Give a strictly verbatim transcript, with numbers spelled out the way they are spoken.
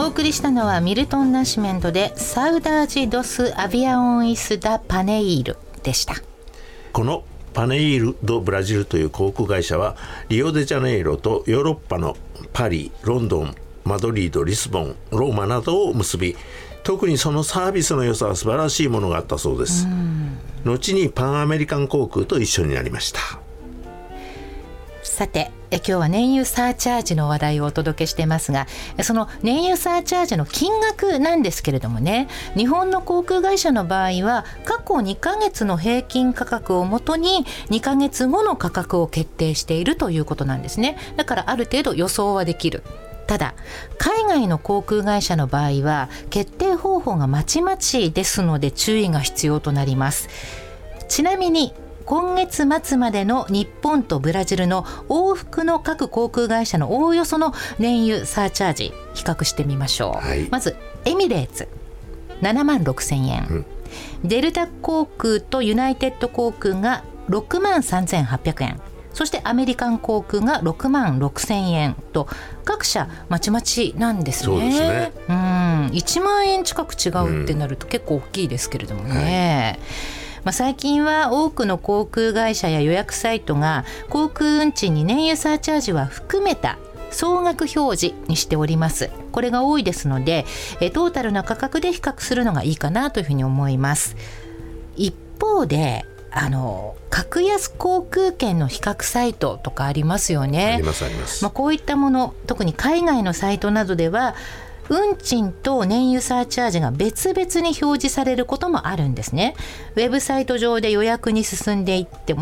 送りしたのはミルトン・ナシメントでサウダージ・ドス・アビアオン・イス・ダ・パネイールでした。 このパネイール・ド・ブラジルという航空会社はリオデジャネイロとヨーロッパのパリ、ロンドン、マドリード、リスボン、ローマなどを結び、特にそのサービスの良さは素晴らしいものがあったそうです。後にパンアメリカン航空と一緒になりました。 さてえ今日は燃油サーチャージの話題をお届けしてますが、その燃油サーチャージの金額なんですけれどもね、日本の航空会社の場合は過去にかげつの平均価格をもとににかげつごの価格を決定しているということなんですね。だからある程度予想はできる。ただ海外の航空会社の場合は決定方法がまちまちですので注意が必要となります。ちなみに今月末までの日本とブラジルの往復の各航空会社のおおよその燃油サーチャージ比較してみましょう、はい、まずエミレーツななまんろくせんえん、うん、デルタ航空とユナイテッド航空がろくまんさんぜんはっぴゃくえん、そしてアメリカン航空がろくまんろくせんえんと各社まちまちなんですね。 そうですね。 うん、いちまんえん近く違うってなると結構大きいですけれどもね、はい、まあ、最近は多くの航空会社や予約サイトが航空運賃に燃油サーチャージは含めた総額表示にしております。これが多いですのでえトータルな価格で比較するのがいいかなというふうに思います。一方であの格安航空券の比較サイトとかありますよね。 ありますあります、 まあ、こういったもの特に海外のサイトなどでは運賃と燃油サーチャージが別々に表示されることもあるんですね。ウェブサイト上で予約に進んでいっても